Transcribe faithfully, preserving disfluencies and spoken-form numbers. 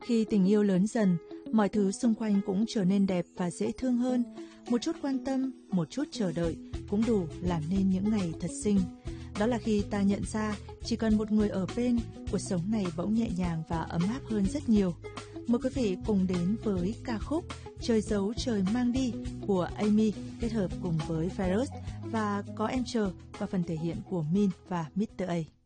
Khi tình yêu lớn dần, mọi thứ xung quanh cũng trở nên đẹp và dễ thương hơn. Một chút quan tâm, một chút chờ đợi cũng đủ làm nên những ngày thật xinh. Đó là khi ta nhận ra chỉ cần một người ở bên, cuộc sống này bỗng nhẹ nhàng và ấm áp hơn rất nhiều. Mời quý vị cùng đến với ca khúc Trời Giấu Trời Mang Đi của Amy kết hợp cùng với Virus và có Em Chờ qua phần thể hiện của Min và mít tơ A.